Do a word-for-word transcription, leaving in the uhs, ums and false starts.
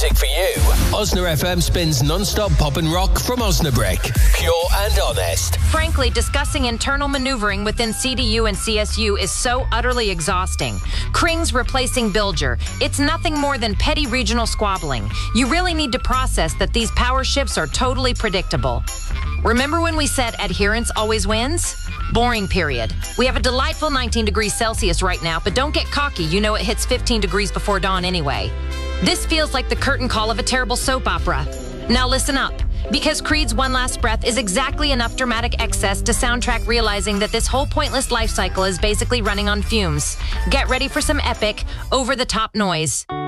music for you. Osna F M spins non-stop pop and rock from Osnabrück. Pure and honest. Frankly, discussing internal maneuvering within C D U and C S U is so utterly exhausting. Kring's replacing Bilger. It's nothing more than petty regional squabbling. You really need to process that these power shifts are totally predictable. Remember when we said adherence always wins? Boring period. We have a delightful nineteen degrees Celsius right now, but don't get cocky. You know it hits fifteen degrees before dawn anyway. This feels like the curtain call of a terrible soap opera. Now listen up, because Creed's One Last Breath is exactly enough dramatic excess to soundtrack realizing that this whole pointless life cycle is basically running on fumes. Get ready for some epic, over-the-top noise.